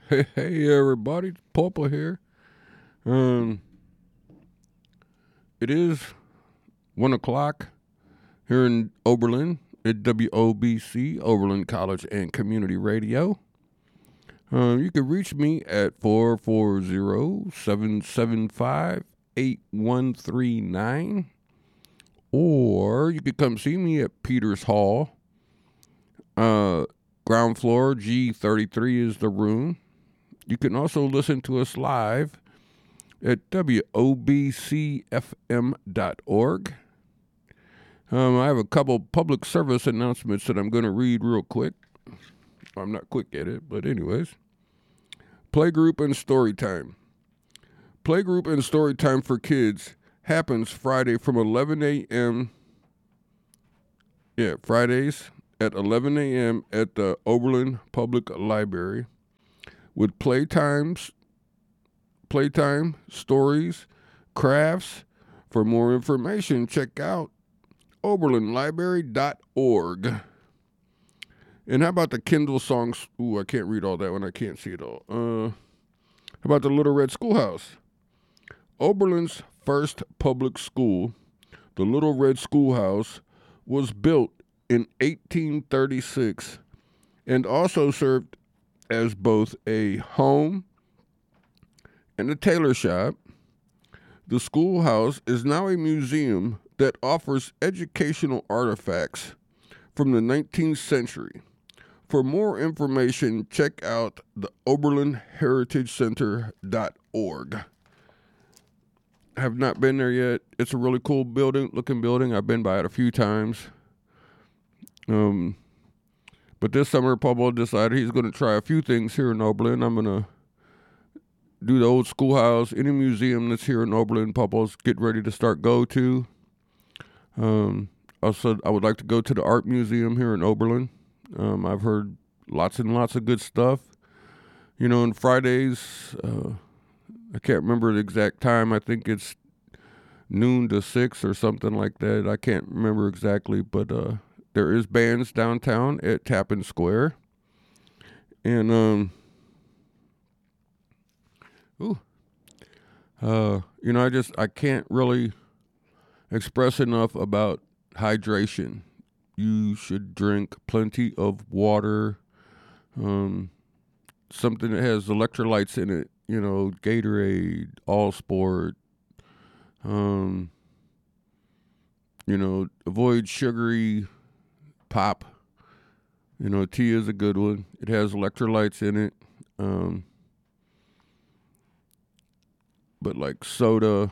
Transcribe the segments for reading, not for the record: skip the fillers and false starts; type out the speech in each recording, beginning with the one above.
Hey, everybody, Papa here. Um, it is 1 o'clock here in Oberlin at WOBC, Oberlin College and Community Radio. You can reach me at 440-775-8139, or you could come see me at Peters Hall. Uh, Ground floor, G33 is the room. You can also listen to us live at WOBCFM.org. I have a couple public service announcements that I'm going to read real quick. I'm not quick at it, but anyways. Playgroup and story time. Playgroup and story time for kids happens Friday from 11 a.m. Fridays at 11 a.m. at the Oberlin Public Library with playtime, stories, crafts. For more information, check out oberlinlibrary.org. And how about the Kindle songs? Ooh, I can't read all that one. I can't see it all. How about the Little Red Schoolhouse? Oberlin's first public school, the Little Red Schoolhouse, was built in 1836 and also served as both a home and a tailor shop. The schoolhouse is now a museum that offers educational artifacts from the 19th century. For more information, check out the OberlinHeritageCenter.org. I have not been there yet. It's a really cool looking building. I've been by it a few times. But this summer, Pablo decided he's going to try a few things here in Oberlin. I'm going to do the old schoolhouse, any museum that's here in Oberlin, Pablo's getting ready to start go to. Also, I would like to go to the art museum here in Oberlin. I've heard lots and lots of good stuff. You know, on Fridays, I can't remember the exact time. I think it's noon to 6 or something like that. I can't remember exactly, but there is bands downtown at Tappan Square. And, I can't really express enough about hydration. You should drink plenty of water, something that has electrolytes in it, Gatorade, All Sport, avoid sugary pop. Tea is a good one. It has electrolytes in it. But like soda,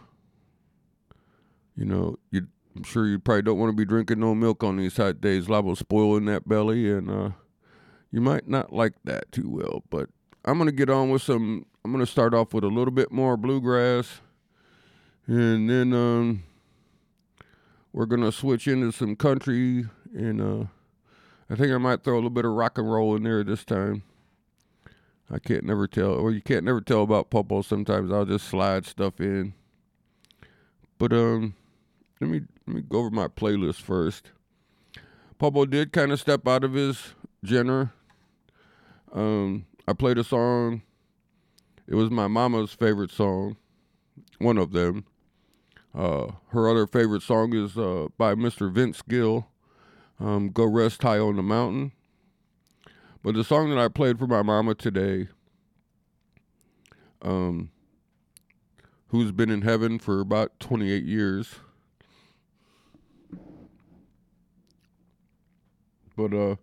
I'm sure you probably don't want to be drinking no milk on these hot days. Liable to spoil in that belly, and you might not like that too well. But I'm going to get on with I'm going to start off with a little bit more bluegrass, and then we're going to switch into some country, and I think I might throw a little bit of rock and roll in there this time. I can't never tell, or you can't never tell about Popo. Sometimes I'll just slide stuff in. But let me go over my playlist first. Popo did kind of step out of his genre. I played a song. It was my mama's favorite song, one of them. Her other favorite song is by Mr. Vince Gill, Go Rest High on the Mountain. But the song that I played for my mama today, who's been in heaven for about 28 years. But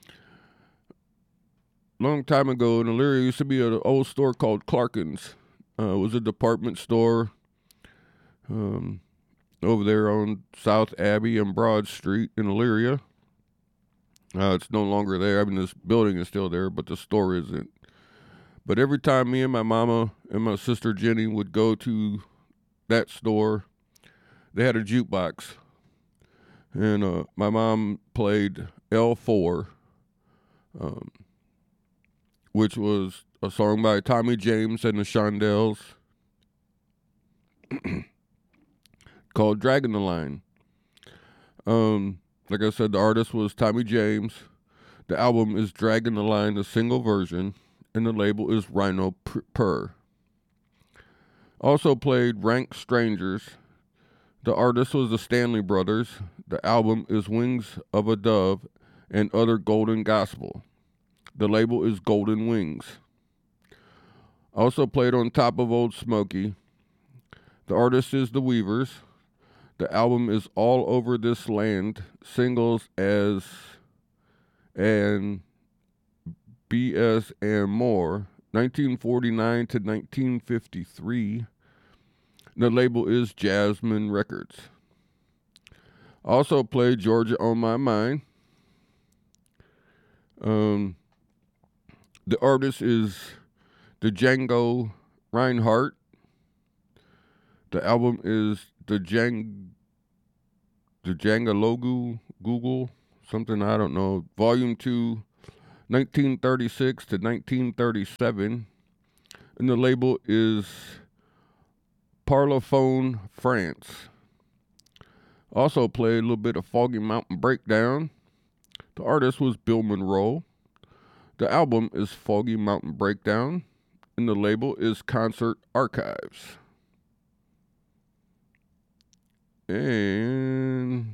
long time ago in Elyria used to be an old store called Clarkins. It was a department store over there on South Abbey and Broad Street in Elyria. It's no longer there. I mean, this building is still there, but the store isn't. But every time me and my mama and my sister Jenny would go to that store, they had a jukebox. And my mom played L4, which was a song by Tommy James and the Shondells called Dragging the Line. Like I said, the artist was Tommy James. The album is Dragging the Line, the single version. and the label is Rhino Purr. Also played Rank Strangers. The artist was the Stanley Brothers. The album is Wings of a Dove and Other Golden Gospel. The label is Golden Wings. Also played on Top of Old Smoky. The artist is The Weavers. The album is All Over This Land, singles as and BS and More, 1949 to 1953. The label is Jasmine Records. Also played Georgia on My Mind. The artist is the Django Reinhardt. The album is the Djangalogu Google, something I don't know. Volume 2, 1936 to 1937. And the label is Parlophone France. Also played a little bit of Foggy Mountain Breakdown. The artist was Bill Monroe. The album is Foggy Mountain Breakdown. And the label is Concert Archives. And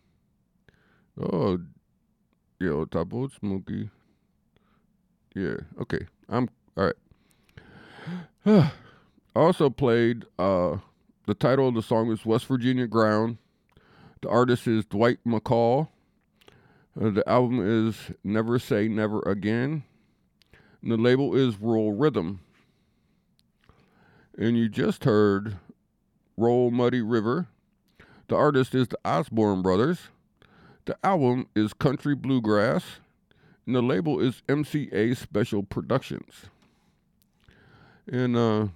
Top Old Smoky. Yeah, okay. I'm all right. Also played the title of the song is West Virginia Ground. The artist is Dwight McCall. The album is Never Say Never Again. And the label is Rural Rhythm. And you just heard Roll Muddy River. The artist is the Osborne Brothers. The album is Country Bluegrass. And the label is MCA Special Productions. And I'm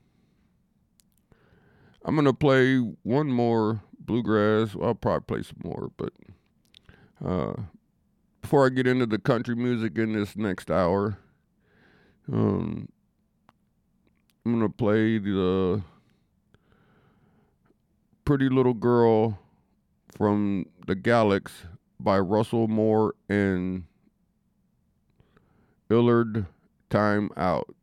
going to play one more bluegrass. Well, I'll probably play some more, but before I get into the country music in this next hour, I'm going to play the Pretty Little Girl from the Galax by Russell Moore and Illard Time Out.